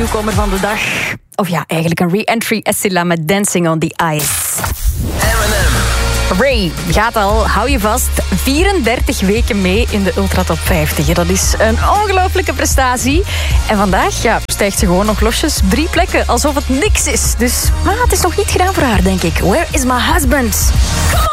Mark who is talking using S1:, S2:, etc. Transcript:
S1: nieuwkomer van de dag. Of ja, eigenlijk een re-entry. Estila met Dancing on the Ice. Ray gaat al, hou je vast, 34 weken mee in de Ultra Top 50. Dat is een ongelooflijke prestatie. En vandaag stijgt ze gewoon nog losjes 3 plekken, alsof het niks is. Dus het is nog niet gedaan voor haar, denk ik. Where is my husband? Come on!